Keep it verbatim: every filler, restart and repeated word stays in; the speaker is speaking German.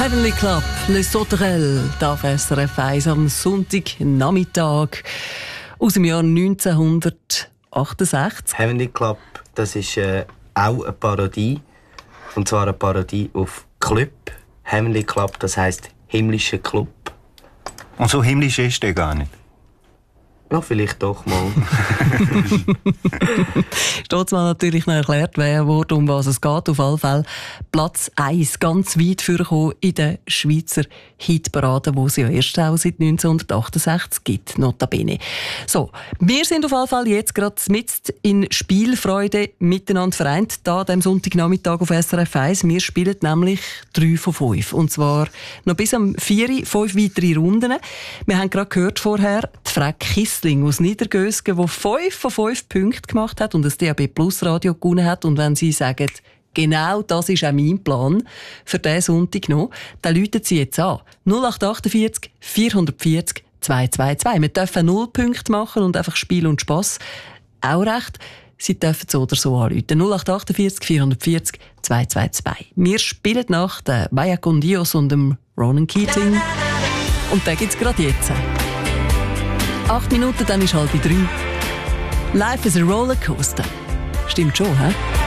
Heavenly Club, Les Sauterelles, da auf S R F eins am Sonntagnachmittag aus dem Jahr neunzehnhundertachtundsechzig. Heavenly Club, das ist äh, auch eine Parodie. Und zwar eine Parodie auf Club. Heavenly Club, das heisst himmlischer Club. Und so himmlisch ist der gar nicht? Ja, vielleicht doch mal. Steht mal natürlich noch erklärt, wer wurde, um was es geht. Auf alle Fälle Platz eins, ganz weit vorgekommen in der Schweizer Hitparade, die es ja erst auch seit neunzehnhundertachtundsechzig gibt, notabene. So, wir sind auf alle Fälle jetzt gerade mitten in Spielfreude miteinander vereint, hier an diesem Sonntagnachmittag auf S R F eins. Wir spielen nämlich drei von fünf. Und zwar noch bis am vier, fünf weitere Runden. Wir haben gerade gehört vorher, die Frau Kissling aus Niedergösgen, die fünf von fünf Punkten gemacht hat und das D A B Plus Radio gewonnen hat. Und wenn Sie sagen, genau das ist auch mein Plan für diesen Sonntag noch, dann rufen Sie jetzt an. null acht achtundvierzig vierhundertvierzig zweihundertzweiundzwanzig. Wir dürfen null Punkte machen und einfach Spiel und Spass. Auch recht. Sie dürfen so oder so anrufen. null acht achtundvierzig vierhundertvierzig zweihundertzweiundzwanzig. Wir spielen nach den Maya con Dios und dem Ronan Keating. Und den gibt's gerade jetzt. Acht Minuten, dann ist halb drei. Life is a Rollercoaster. Stimmt schon, hä?